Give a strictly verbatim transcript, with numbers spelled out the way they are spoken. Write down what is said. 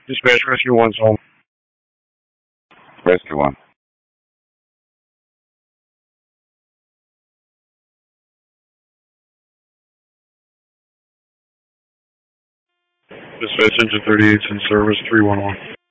Dispatch Rescue One's home. Rescue one. Dispatch Engine thirty-eight's in service. three one one.